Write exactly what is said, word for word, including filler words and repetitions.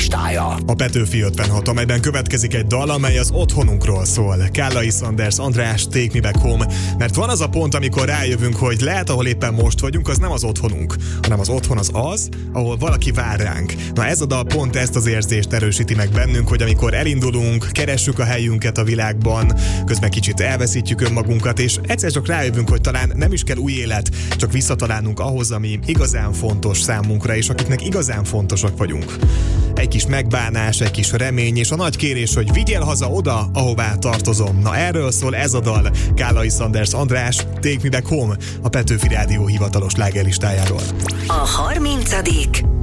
listája. A Petőfi ötvenhat, amelyben következik egy dal, amely az otthonunkról szól. Kállai Sanders András, Take Me Back Home. Mert van az a pont, amikor rájövünk, hogy lehet, ahol éppen most vagyunk, az nem az otthonunk, hanem az otthon az az, ahol valaki vár ránk. Na ez a dal pont ezt az érzést erősíti meg bennünk, hogy amikor elindulunk, keressük a helyünket a világban, közben kicsit elveszítjük önmagunkat, és egyszer csak rájövünk, hogy talán nem is kell új élet, csak visszatalálnunk ahhoz, ami igazán fontos számunkra, és akiknek igazán fontosak vagyunk. Egy kis megbánás, egy kis remény, és a nagy kérés, hogy vigyél haza oda, ahová tartozom. Na erről szól ez a dal, Kállai Sanders András, Take Me Back Home, a Petőfi Rádió hivatalos slágerlistájáról. A harmincadik